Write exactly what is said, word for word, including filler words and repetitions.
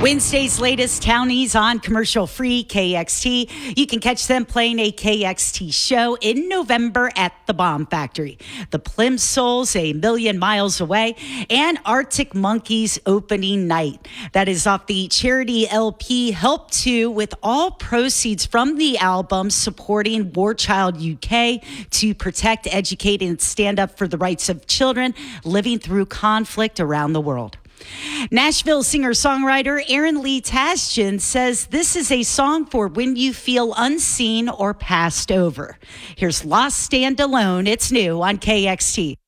Wednesday's latest townies on commercial free K X T. You can catch them playing a K X T show in November at the Bomb Factory. The Plimsouls, A Million Miles Away, and Arctic Monkeys opening night. That is off the charity L P Help To, with all proceeds from the album supporting War Child U K to protect, educate, and stand up for the rights of children living through conflict around the world. Nashville singer-songwriter Aaron Lee Tasjan says this is a song for when you feel unseen or passed over. Here's Lost Stand Alone. It's new on K X T.